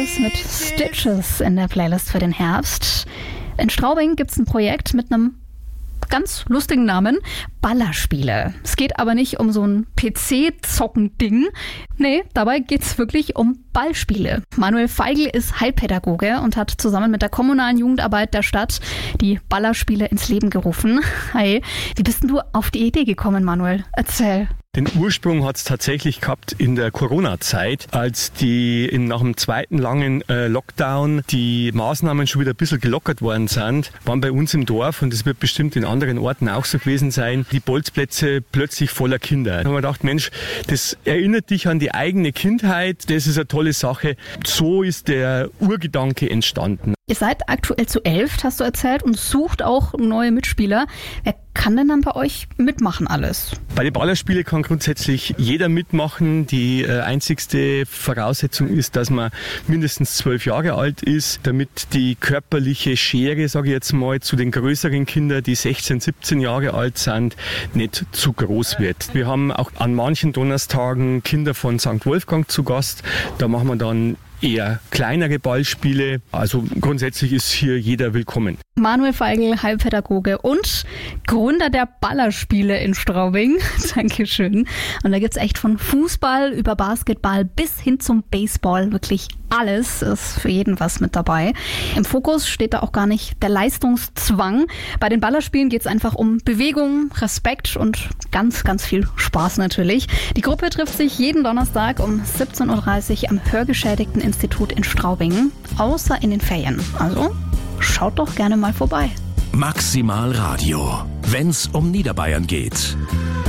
Mit Stitches in der Playlist für den Herbst. In Straubing gibt es ein Projekt mit einem ganz lustigen Namen, Ballerspiele. Es geht aber nicht um so ein PC-Zocken-Ding. Nee, dabei geht's wirklich um Ballspiele. Manuel Feigl ist Heilpädagoge und hat zusammen mit der kommunalen Jugendarbeit der Stadt die Ballerspiele ins Leben gerufen. Hi, wie bist denn du auf die Idee gekommen, Manuel? Erzähl. Den Ursprung hat es tatsächlich gehabt in der Corona-Zeit, als nach dem zweiten langen Lockdown die Maßnahmen schon wieder ein bisschen gelockert worden sind, waren bei uns im Dorf, und das wird bestimmt in anderen Orten auch so gewesen sein, die Bolzplätze plötzlich voller Kinder. Da haben wir gedacht, Mensch, das erinnert dich an die eigene Kindheit, das ist eine tolle Sache. So ist der Urgedanke entstanden. Ihr seid aktuell zu 11, hast du erzählt, und sucht auch neue Mitspieler. Wer kann denn dann bei euch mitmachen alles? Bei den Ballerspielen kann grundsätzlich jeder mitmachen. Die einzigste Voraussetzung ist, dass man mindestens 12 Jahre alt ist, damit die körperliche Schere, sage ich jetzt mal, zu den größeren Kindern, die 16, 17 Jahre alt sind, nicht zu groß wird. Wir haben auch an manchen Donnerstagen Kinder von St. Wolfgang zu Gast. Da machen wir dann eher kleinere Ballspiele. Also grundsätzlich ist hier jeder willkommen. Manuel Feigl, Heilpädagoge und Gründer der Ballerspiele in Straubing. Dankeschön. Und da gibt's echt von Fußball über Basketball bis hin zum Baseball wirklich alles, ist für jeden was mit dabei. Im Fokus steht da auch gar nicht der Leistungszwang. Bei den Ballerspielen geht's einfach um Bewegung, Respekt und ganz, ganz viel Spaß natürlich. Die Gruppe trifft sich jeden Donnerstag um 17.30 Uhr am Hörgeschädigteninstitut in Straubing, außer in den Ferien. Also schaut doch gerne mal vorbei. Maximal Radio, wenn's um Niederbayern geht.